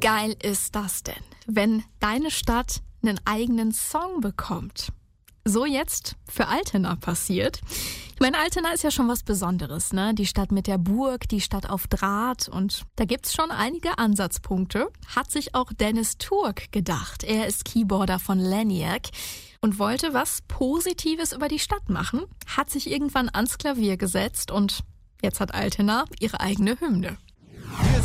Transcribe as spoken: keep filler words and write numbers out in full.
geil ist das denn, wenn deine Stadt einen eigenen Song bekommt? So jetzt für Altena passiert. Ich meine, Altena ist ja schon was Besonderes, ne? Die Stadt mit der Burg, die Stadt auf Draht, und da gibt's schon einige Ansatzpunkte. Hat sich auch Dennis Turk gedacht. Er ist Keyboarder von Laniac und wollte was Positives über die Stadt machen, hat sich irgendwann ans Klavier gesetzt und jetzt hat Altena ihre eigene Hymne.